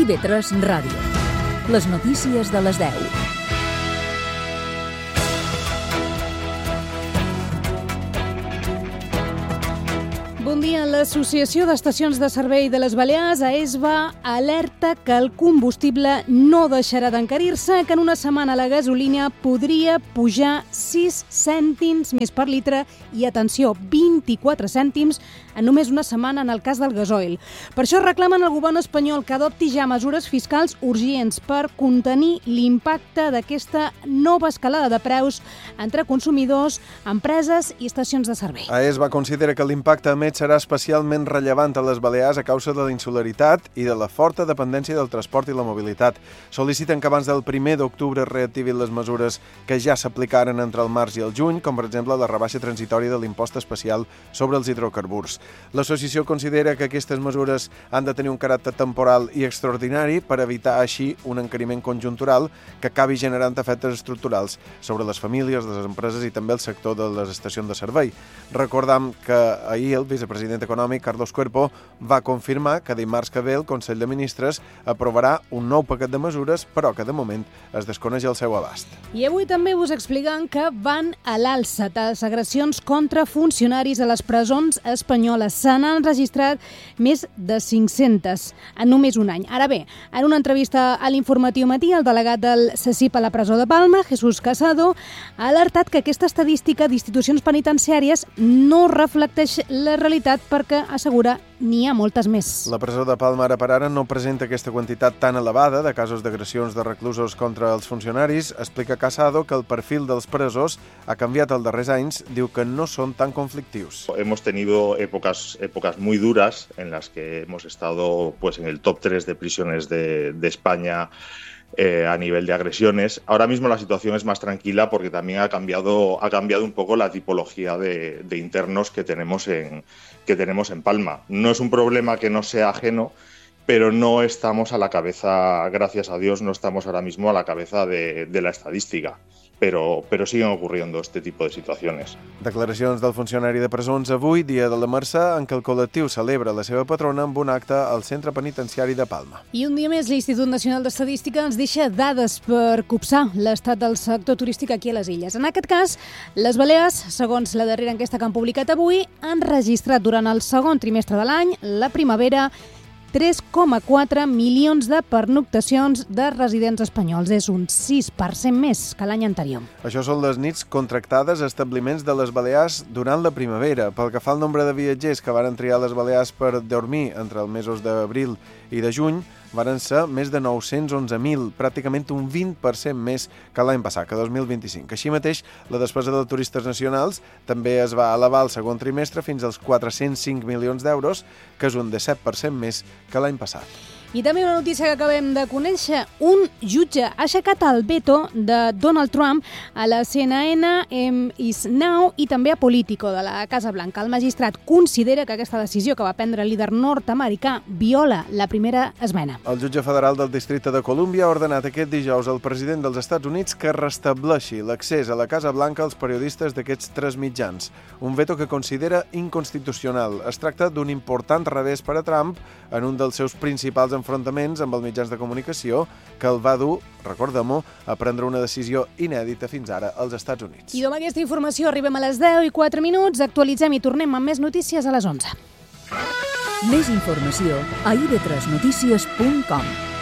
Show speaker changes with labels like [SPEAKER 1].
[SPEAKER 1] IB3 Ràdio. Les notícies de les 10. Bon dia. L'Associació d'Estacions de Servei de les Balears, AESBA, alerta que el combustible no deixarà d'encarir-se, que en una setmana la gasolina podria pujar 6 cèntims més per litre i, atenció, 24 cèntims en només una setmana en el cas del gasoil. Per això reclamen al govern espanyol que adopti ja mesures fiscals urgents per contenir l'impacte d'aquesta nova escalada de preus entre consumidors, empreses i estacions de servei.
[SPEAKER 2] AESBA considera que l'impacte emet serà especialment rellevant a les Balears a causa de la insularitat i de la forta dependència del transport i la mobilitat. Sol·liciten que abans del 1 d'octubre es reactivin les mesures que ja s'aplicaren entre el març i el juny, com per exemple la rebaixa transitòria de l'impost especial sobre els hidrocarburs. L'associació considera que aquestes mesures han de tenir un caràcter temporal i extraordinari per evitar així un encariment conjuntural que acabi generant efectes estructurals sobre les famílies, les empreses i també el sector de les estacions de servei. Recordam que ahir el vicepresident econòmic, Carlos Cuerpo, va confirmar que dimarts que ve el Consell de Ministres aprovarà un nou paquet de mesures, però que de moment es desconeix el seu abast.
[SPEAKER 1] I avui també us expliquen que van a l'alça les agressions contra funcionaris a les presons espanyoles. Se n'han registrat més de 500 en només un any. Ara bé, en una entrevista a l'Informatiu Matí, el delegat del CECIP a la presó de Palma, Jesús Casado, ha alertat que aquesta estadística d'institucions penitenciàries no reflecteix la realitat perquè, assegura, n'hi ha moltes més.
[SPEAKER 2] La presó de Palma ara per ara no presenta aquesta quantitat tan elevada de casos d'agressions de reclusos contra els funcionaris. Explica Casado que el perfil dels presors ha canviat els darrers anys, diu que no són tan conflictius.
[SPEAKER 3] Hemos tenido épocas muy duras en las que hemos estado en el top 3 de prisiones de España a nivel de agresiones. Ahora mismo la situación es más tranquila porque también ha cambiado un poco la tipología de internos que tenemos en Palma. No es un problema que no sea ajeno, pero no estamos a la cabeza, gracias a Dios, no estamos ahora mismo a la cabeza de la estadística. Però siguen ocurriendo este tipo de situaciones.
[SPEAKER 2] Declaracions del funcionari de presons avui, dia de la Mercè, en què el col·lectiu celebra la seva patrona amb un acte al centre penitenciari de Palma.
[SPEAKER 1] I un dia més, l'Institut Nacional d'Estadística ens deixa dades per copsar l'estat del sector turístic aquí a les Illes. En aquest cas, les Balears, segons la darrera enquesta que han publicat avui, han registrat durant el segon trimestre de l'any, la primavera, 3,4 milions de pernoctacions de residents espanyols. És un 6% més que l'any anterior.
[SPEAKER 2] Això són les nits contractades a establiments de les Balears durant la primavera. Pel que fa al nombre de viatgers que varen triar les Balears per dormir entre els mesos d'abril i de juny, varen ser més de 911.000, pràcticament un 20% més que l'any passat, que 2025. Així mateix, la despesa de turistes nacionals també es va elevar al segon trimestre fins als 405 milions d'euros, que és un 17% més que l'any passat.
[SPEAKER 1] I també una notícia que acabem de conèixer. Un jutge ha aixecat el veto de Donald Trump a la CNN, Is Now i també a Politico, de la Casa Blanca. El magistrat considera que aquesta decisió que va prendre el líder nord-americà viola la primera esmena.
[SPEAKER 2] El jutge federal del Districte de Colúmbia ha ordenat aquest dijous al president dels Estats Units que restableixi l'accés a la Casa Blanca als periodistes d'aquests 3 mitjans. Un veto que considera inconstitucional. Es tracta d'un important revés per a Trump en un dels seus principals enfrontaments amb els mitjans de comunicació que el va dur, recordem-ho, a prendre una decisió inèdita fins ara als Estats Units.
[SPEAKER 1] I amb aquesta informació arribem a les 10:04, actualitzem i tornem amb més notícies a les 11.
[SPEAKER 4] Més informació a ib3notícies.com.